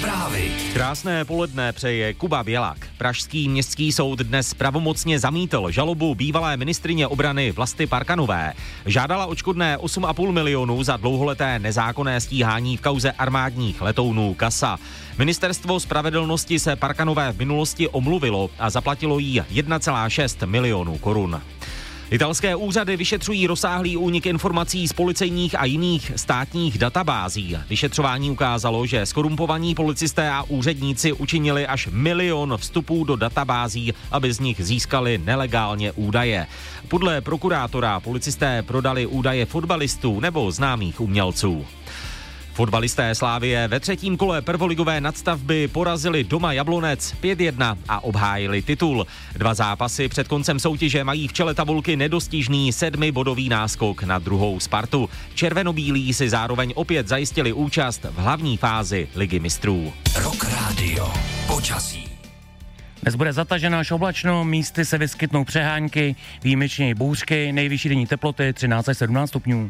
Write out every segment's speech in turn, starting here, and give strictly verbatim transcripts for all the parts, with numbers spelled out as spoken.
Zprávy. Krásné poledne přeje Kuba Bělák. Pražský městský soud dnes pravomocně zamítl žalobu bývalé ministryně obrany Vlasty Parkanové. Žádala odškodné osm a půl milionu za dlouholeté nezákonné stíhání v kauze armádních letounů Kasa. Ministerstvo spravedlnosti se Parkanové v minulosti omluvilo a zaplatilo jí jedna celá šest milionů korun. Italské úřady vyšetřují rozsáhlý únik informací z policejních a jiných státních databází. Vyšetřování ukázalo, že skorumpovaní policisté a úředníci učinili až milion vstupů do databází, aby z nich získali nelegálně údaje. Podle prokurátora policisté prodali údaje fotbalistů nebo známých umělců. Fotbalisté Slavie ve třetím kole prvoligové nadstavby porazili doma Jablonec pět jedna a obhájili titul. Dva zápasy před koncem soutěže mají v čele tabulky nedostižný sedmibodový náskok na druhou Spartu. Červenobílí si zároveň opět zajistili účast v hlavní fázi Ligy mistrů. Rock Radio. Počasí. Dnes bude zataženo až oblačno, místy se vyskytnou přehánky, výjimečně i bouřky, nejvyšší denní teploty třináct až sedmnáct stupňů.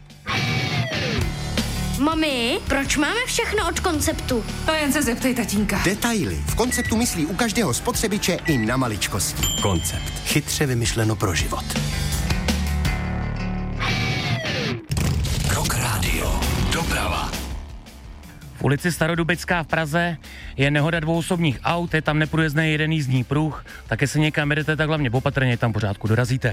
Mami, proč máme všechno od Konceptu? To jen se zeptej tatínka. Detaily. V Konceptu myslí u každého spotřebiče i na maličkosti. Koncept. Chytře vymyšleno pro život. Rock Radio. Doprava. V ulici Starodubická v Praze je nehoda dvou osobních aut, je tam neprůjezdný jeden jízdní pruh, také se někam jedete, tak hlavně opatrně, tam pořádku dorazíte.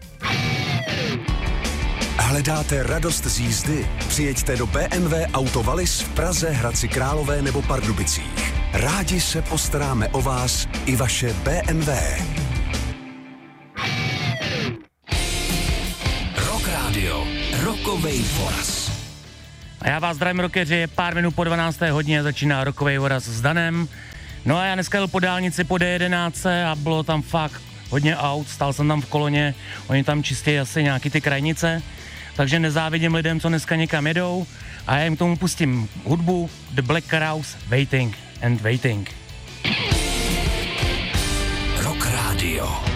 Hledáte radost z jízdy? Přijeďte do bé em vé Auto Wallis v Praze, Hradci Králové nebo Pardubicích. Rádi se postaráme o vás i vaše bé em vé. Rock Radio. Rockovej voraz. A já vás zdravím, rockeři, je pár minut po dvanácté hodině, začíná Rockovej voraz s Danem. No a já dneska jel po dálnici po dé jedenáct a bylo tam fakt hodně aut, stál jsem tam v koloně, oni tam čistějí asi nějaký ty krajnice, takže nezávidím lidem, co dneska někam jedou a já jim k tomu pustím hudbu The Black Crowes, Waiting and Waiting. Rock Radio.